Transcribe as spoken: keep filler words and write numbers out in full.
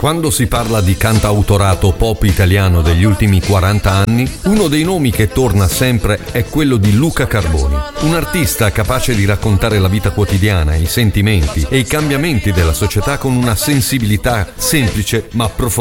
Quando si parla di cantautorato pop italiano degli ultimi quaranta anni, uno dei nomi che torna sempre è quello di Luca Carboni, un artista capace di raccontare la vita quotidiana, i sentimenti e i cambiamenti della società con una sensibilità semplice ma profondamente